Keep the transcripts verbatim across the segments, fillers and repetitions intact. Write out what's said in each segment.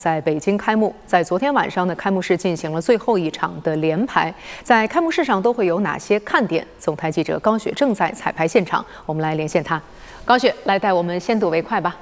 在北京开幕，在昨天晚上的开幕式进行了最后一场的联排。在开幕式上都会有哪些看点？总台记者高雪正在彩排现场，我们来连线他。高雪，来带我们先睹为快吧。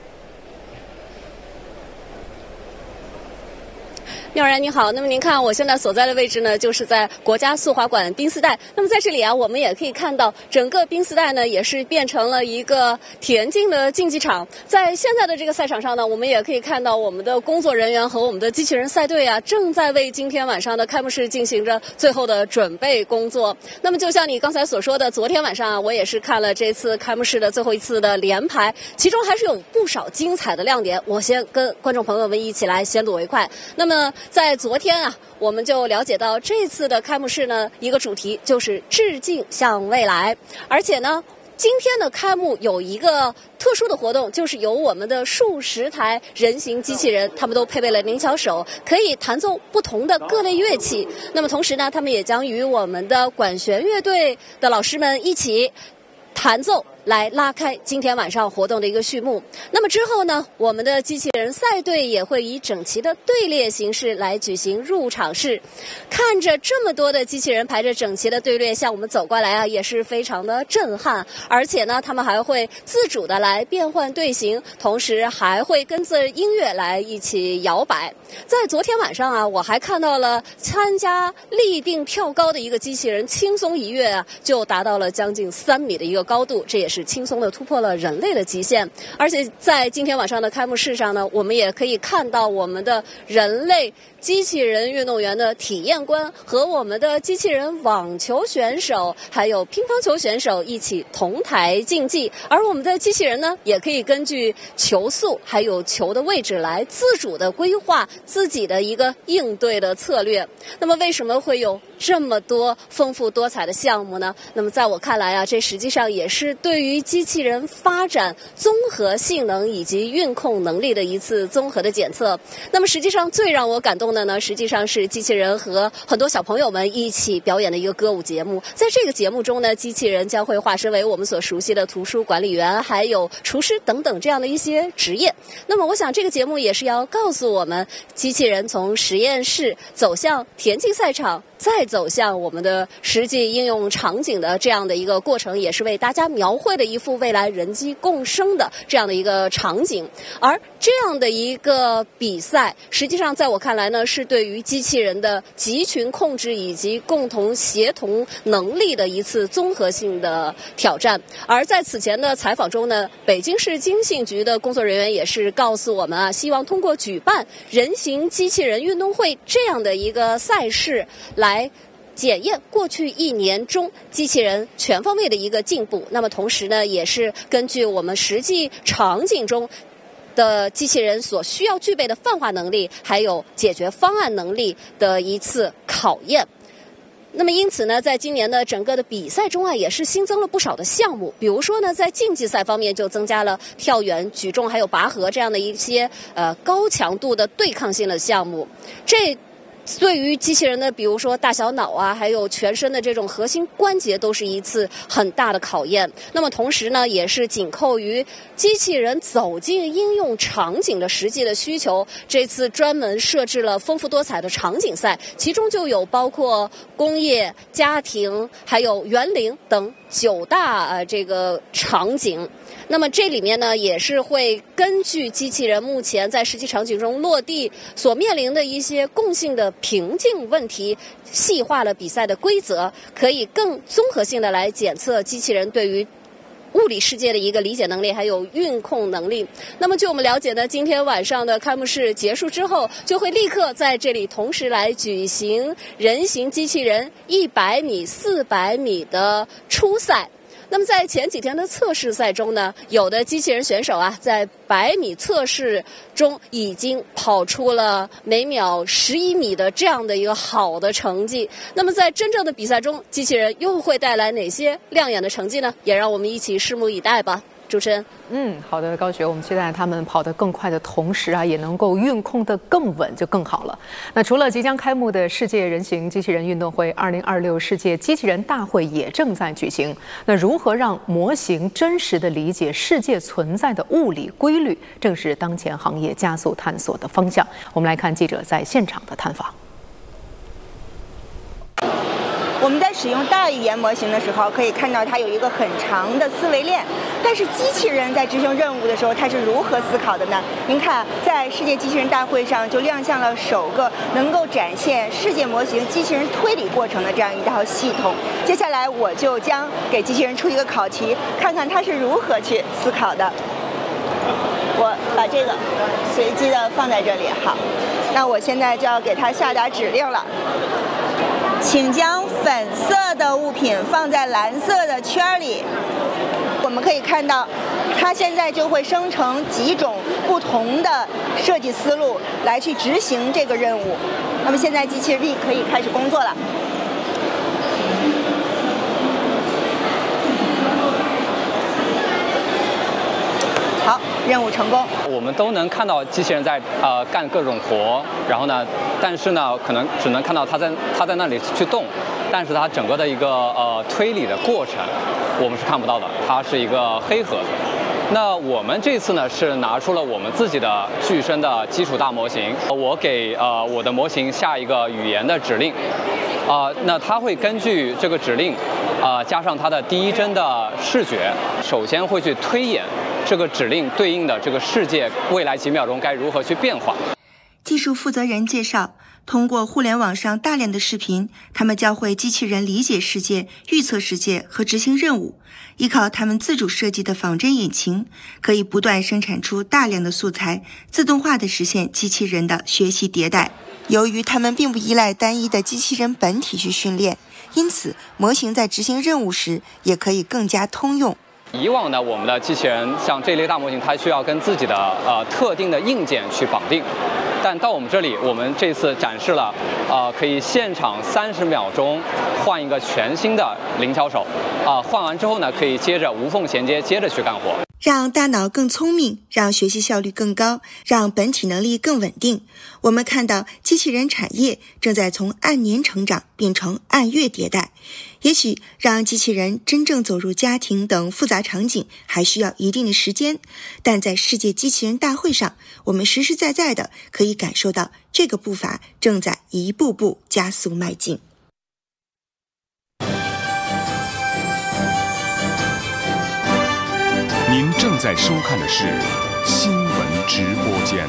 妙然你好，那么您看我现在所在的位置呢，就是在国家速滑馆滨斯带。那么在这里啊，我们也可以看到整个滨斯带呢也是变成了一个田径的竞技场。在现在的这个赛场上呢，我们也可以看到我们的工作人员和我们的机器人赛队啊，正在为今天晚上的开幕式进行着最后的准备工作。那么就像你刚才所说的，昨天晚上啊，我也是看了这次开幕式的最后一次的联排，其中还是有不少精彩的亮点。我先跟观众朋友们一起来先睹为快。那么在昨天啊，我们就了解到这次的开幕式呢，一个主题就是致敬向未来，而且呢，今天的开幕有一个特殊的活动，就是由我们的数十台人形机器人，他们都配备了灵巧手，可以弹奏不同的各类乐器。那么同时呢，他们也将与我们的管弦乐队的老师们一起弹奏，来拉开今天晚上活动的一个序幕。那么之后呢，我们的机器人赛队也会以整齐的队列形式来举行入场式。看着这么多的机器人排着整齐的队列向我们走过来啊，也是非常的震撼。而且呢，他们还会自主的来变换队形，同时还会跟着音乐来一起摇摆。在昨天晚上啊，我还看到了参加立定跳高的一个机器人，轻松一跃啊，就达到了将近三米的一个高度，这也是是轻松的突破了人类的极限。而且在今天晚上的开幕式上呢，我们也可以看到我们的人类机器人运动员的体验官和我们的机器人网球选手还有乒乓球选手一起同台竞技。而我们的机器人呢，也可以根据球速还有球的位置来自主的规划自己的一个应对的策略。那么为什么会有这么多丰富多彩的项目呢？那么在我看来啊，这实际上也是对于机器人发展综合性能以及运控能力的一次综合的检测。那么实际上最让我感动的呢，实际上是机器人和很多小朋友们一起表演的一个歌舞节目。在这个节目中呢，机器人将会化身为我们所熟悉的图书管理员还有厨师等等这样的一些职业。那么我想这个节目也是要告诉我们，机器人从实验室走向田径赛场，再走向我们的实际应用场景的这样的一个过程，也是为大家描绘了一幅未来人机共生的这样的一个场景。而这样的一个比赛，实际上在我看来呢，是对于机器人的集群控制以及共同协同能力的一次综合性的挑战。而在此前的采访中呢，北京市经信局的工作人员也是告诉我们啊，希望通过举办人形机器人运动会这样的一个赛事来检验过去一年中机器人全方位的一个进步。那么同时呢，也是根据我们实际场景中的机器人所需要具备的泛化能力还有解决方案能力的一次考验。那么因此呢，在今年的整个的比赛中啊，也是新增了不少的项目。比如说呢，在竞技赛方面就增加了跳远、举重还有拔河这样的一些呃高强度的对抗性的项目。这对于机器人的，比如说大小脑啊，还有全身的这种核心关节，都是一次很大的考验。那么同时呢，也是紧扣于机器人走进应用场景的实际的需求，这次专门设置了丰富多彩的场景赛，其中就有包括工业、家庭还有园林等九大呃这个场景。那么这里面呢，也是会根据机器人目前在实际场景中落地所面临的一些共性的瓶颈问题，细化了比赛的规则，可以更综合性的来检测机器人对于物理世界的一个理解能力还有运控能力。那么据我们了解呢，今天晚上的开幕式结束之后，就会立刻在这里同时来举行人形机器人一百米、四百米的初赛。那么在前几天的测试赛中呢，有的机器人选手啊，在百米测试中已经跑出了每秒十一米的这样的一个好的成绩。那么在真正的比赛中，机器人又会带来哪些亮眼的成绩呢？也让我们一起拭目以待吧。 主持人， 嗯，好的，高雪，我们期待他们跑得更快的同时啊，也能够运控得更稳，就更好了。那除了即将开幕的世界人形机器人运动会，二零二六世界机器人大会也正在举行。那如何让模型真实地理解世界存在的物理规律，正是当前行业加速探索的方向。我们来看记者在现场的探访。 我们在使用大语言模型的时候，可以看到它有一个很长的思维链。但是机器人在执行任务的时候，它是如何思考的呢？您看，在世界机器人大会上就亮相了首个能够展现世界模型机器人推理过程的这样一套系统。接下来我就将给机器人出一个考题，看看它是如何去思考的。我把这个随机的放在这里，好，那我现在就要给它下达指令了。请将粉色的物品放在蓝色的圈里。我们可以看到，它现在就会生成几种不同的设计思路来去执行这个任务。那么现在机器人可以开始工作了。好，任务成功。 我们都能看到机器人在呃干各种活，然后呢，但是呢，可能只能看到它在它在那里去动，但是它整个的一个呃推理的过程，我们是看不到的，它是一个黑盒子。那我们这次呢是拿出了我们自己的具身的基础大模型，我给呃我的模型下一个语言的指令，啊、呃，那它会根据这个指令，啊、呃、加上它的第一帧的视觉，首先会去推演这个指令对应的这个世界未来几秒钟该如何去变化。 技术负责人介绍，通过互联网上大量的视频，他们教会机器人理解世界、预测世界和执行任务。依靠他们自主设计的仿真引擎，可以不断生产出大量的素材，自动化地实现机器人的学习迭代。由于他们并不依赖单一的机器人本体去训练，因此模型在执行任务时也可以更加通用。 以往呢，我们的机器人像这类大模型，它需要跟自己的呃特定的硬件去绑定，但到我们这里，我们这次展示了，呃，可以现场三十秒钟换一个全新的灵巧手，啊、呃，换完之后呢，可以接着无缝衔接，接着去干活。 让大脑更聪明，让学习效率更高，让本体能力更稳定。我们看到机器人产业正在从按年成长变成按月迭代。也许让机器人真正走入家庭等复杂场景还需要一定的时间，但在世界机器人大会上，我们实实在在的可以感受到这个步伐正在一步步加速迈进。 您正在收看的是新闻直播间。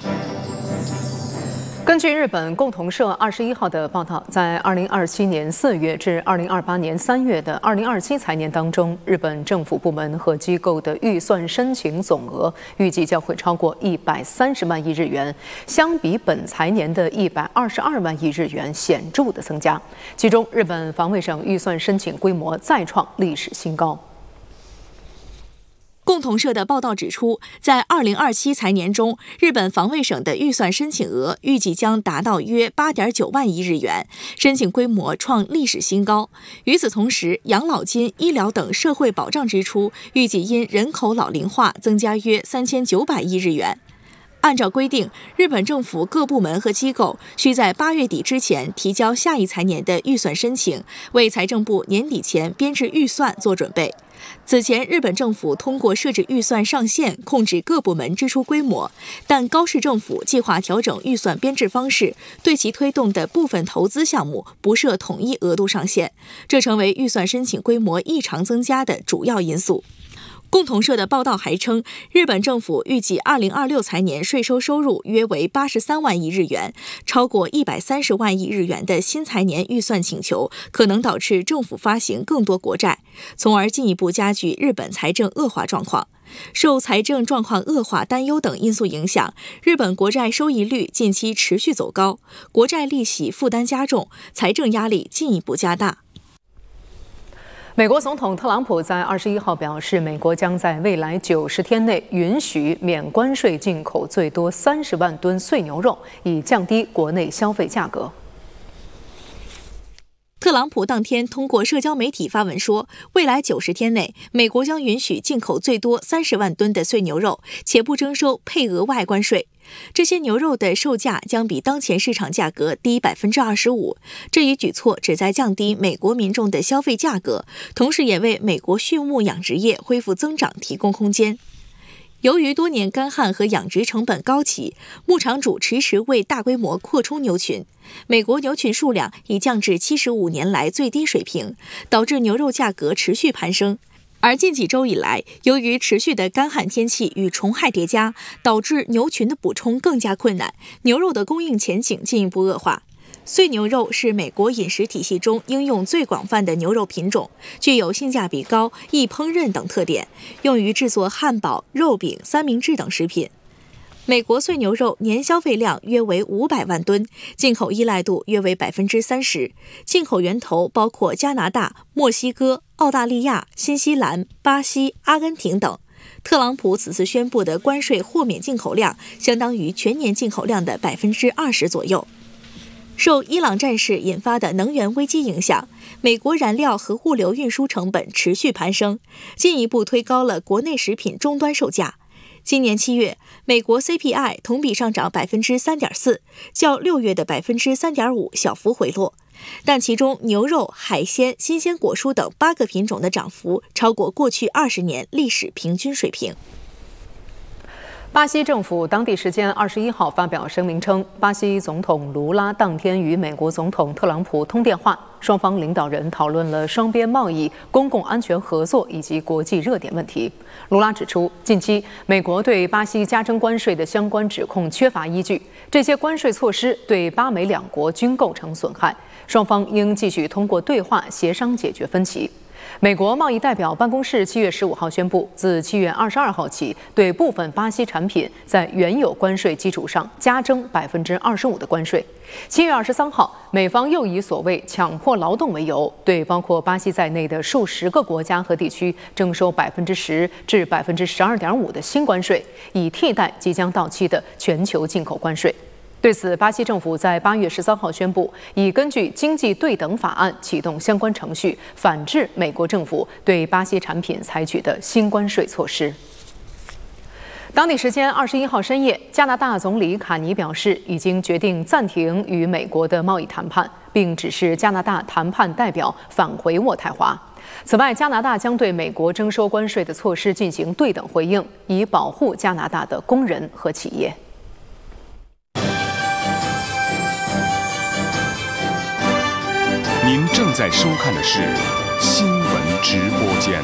根据日本共同社二十一号的报道，在二零二七年四月至二零二八年三月的二零二七财年当中，日本政府部门和机构的预算申请总额预计将会超过一百三十万亿日元，相比本财年的一百二十二万亿日元显著的增加。其中，日本防卫省预算申请规模再创历史新高。 共同社的报道指出，在二零二七财年中，日本防卫省的预算申请额预计将达到约 八点九万亿日元，申请规模创历史新高。与此同时，养老金、医疗等社会保障支出预计因人口老龄化增加约三千九百亿日元。按照规定，日本政府各部门和机构需在八月底之前提交下一财年的预算申请，为财政部年底前编制预算做准备。此前，日本政府通过设置预算上限控制各部门支出规模，但高市政府计划调整预算编制方式，对其推动的部分投资项目不设统一额度上限，这成为预算申请规模异常增加的主要因素。共同社的报道还称，日本政府预计二零二六财年税收收入约为八十三万亿日元，超过一百三十万亿日元的新财年预算请求可能导致政府发行更多国债，从而进一步加剧日本财政恶化状况。受财政状况恶化担忧等因素影响，日本国债收益率近期持续走高，国债利息负担加重，财政压力进一步加大。 美国总统特朗普在二十一号表示，美国将在未来九十天内允许免关税进口最多三十万吨碎牛肉，以降低国内消费价格。 特朗普当天通过社交媒体发文说，未来九十天内，美国将允许进口最多三十万吨的碎牛肉，且不征收配额外关税。这些牛肉的售价将比当前市场价格低百分之二十五。这一举措旨在降低美国民众的消费价格，同时也为美国畜牧养殖业恢复增长提供空间。由于多年干旱和养殖成本高企，牧场主迟迟未大规模扩充牛群，美国牛群数量已降至七十五年来最低水平，导致牛肉价格持续攀升。而近几周以来，由于持续的干旱天气与虫害叠加，导致牛群的补充更加困难，牛肉的供应前景进一步恶化。碎牛肉是美国饮食体系中应用最广泛的牛肉品种，具有性价比高、易烹饪等特点，用于制作汉堡、肉饼、三明治等食品。美国碎牛肉年消费量约为五百万吨，进口依赖度约为百分之三十，进口源头包括加拿大、墨西哥、澳大利亚、新西兰、巴西、阿根廷等。特朗普此次宣布的关税豁免进口量，相当于全年进口量的百分之二十左右。受伊朗战事引发的能源危机影响，美国燃料和物流运输成本持续攀升，进一步推高了国内食品终端售价。今年七月，美国 C P I 同比上涨百分之三点四，较六月的百分之三点五小幅回落，但其中牛肉、海鲜、新鲜果蔬等八个品种的涨幅超过过去二十年历史平均水平。 巴西政府当地时间二十一号发表声明称，巴西总统卢拉当天与美国总统特朗普通电话，双方领导人讨论了双边贸易、公共安全合作以及国际热点问题。卢拉指出，近期美国对巴西加征关税的相关指控缺乏依据，这些关税措施对巴美两国均构成损害，双方应继续通过对话协商解决分歧。美国贸易代表办公室七月十五号宣布，自七月二十二号起，对部分巴西产品在原有关税基础上加征百分之二十五的关税。七月二十三号，美方又以所谓强迫劳动为由，对包括巴西在内的数十个国家和地区征收百分之十至百分之十二点五的新关税，以替代即将到期的全球进口关税。对此，巴西政府在八月十三号宣布，已根据经济对等法案启动相关程序，反制美国政府对巴西产品采取的新关税措施。当地时间二十一号深夜，加拿大总理卡尼表示，已经决定暂停与美国的贸易谈判，并指示加拿大谈判代表返回渥太华。此外，加拿大将对美国征收关税的措施进行对等回应，以保护加拿大的工人和企业。 您正在收看的是新闻直播间。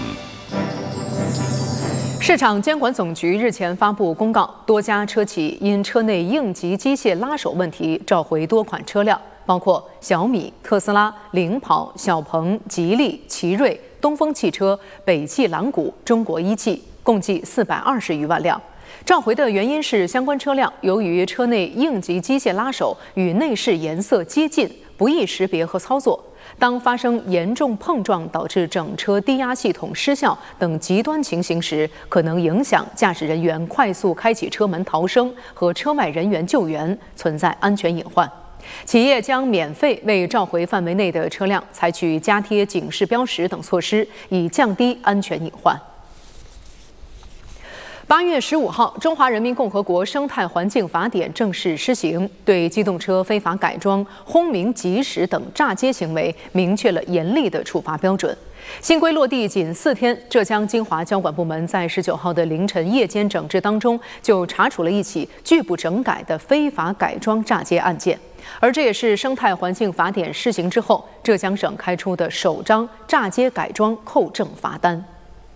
市场监管总局日前发布公告，多家车企因车内应急机械拉手问题召回多款车辆，包括小米、特斯拉、领跑、小鹏、吉利、奇瑞、东风汽车、北汽蓝谷、中国一汽，共计四百二十余万辆。召回的原因是相关车辆由于车内应急机械拉手与内饰颜色接近，不易识别和操作。当发生严重碰撞导致整车低压系统失效等极端情形时，可能影响驾驶人员快速开启车门逃生和车外人员救援，存在安全隐患。企业将免费为召回范围内的车辆采取加贴警示标识等措施，以降低安全隐患。八月十五号，《中华人民共和国生态环境法典》正式施行，对机动车非法改装、轰鸣疾驶等炸街行为明确了严厉的处罚标准。新规落地仅四天，浙江金华交管部门在十九号的凌晨夜间整治当中，就查处了一起拒不整改的非法改装炸街案件。而这也是生态环境法典施行之后，浙江省开出的首张炸街改装扣证罚单。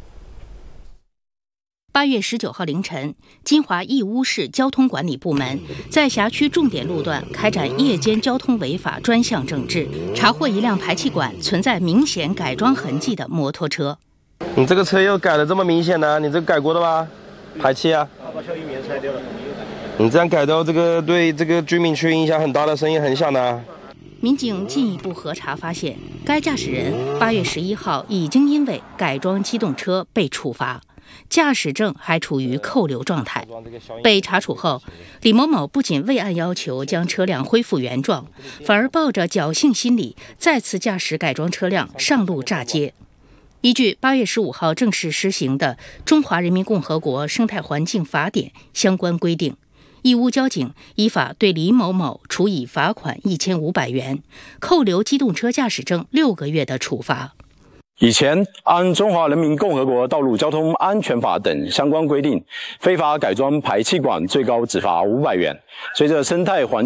八月十九号凌晨，金华义乌市交通管理部门在辖区重点路段开展夜间交通违法专项整治，查获一辆排气管存在明显改装痕迹的摩托车。 你这个车又改的这么明显呢？你这个改过的吧？排气啊！ 把消音棉拆掉了。 你这样改到这个对这个居民区影响很大的，声音很响的。 民警进一步核查发现，该驾驶人八月十一号已经因为改装机动车被处罚。 驾驶证还处于扣留状态。被查处后，李某某不仅未按要求将车辆恢复原状，反而抱着侥幸心理，再次驾驶改装车辆上路炸街。依据八月十五号正式施行的《中华人民共和国生态环境法典》相关规定，义乌交警依法对李某某处以罚款一千五百元、扣留机动车驾驶证六个月的处罚。 以前按《中华人民共和国道路交通安全法》等相关规定，非法改装排气管最高只罚五百元。随着生态环